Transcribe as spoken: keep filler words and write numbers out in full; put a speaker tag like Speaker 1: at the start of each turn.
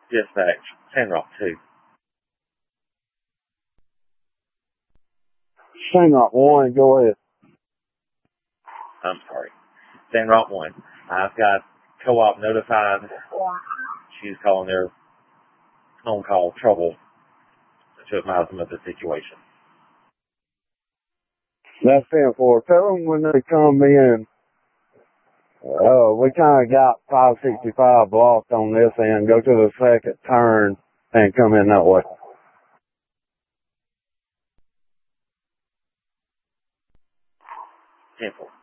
Speaker 1: Dispatch, Sandrock two.
Speaker 2: Sandrock one, go ahead.
Speaker 1: I'm sorry. Sandrock one. I've got co-op notified. She's calling their on-call trouble to advise them of the situation.
Speaker 2: That's ten four. Tell them when they come in, uh, we kind of got five sixty-five blocked on this end. Go to the second turn and come in that way.
Speaker 1: ten four.